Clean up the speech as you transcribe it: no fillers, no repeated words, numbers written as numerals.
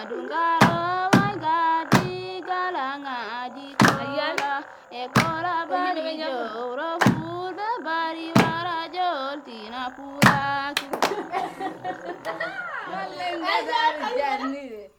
Dungaro wangadi galanga di kola ekola bari joro fulbe bari wara joltina pula.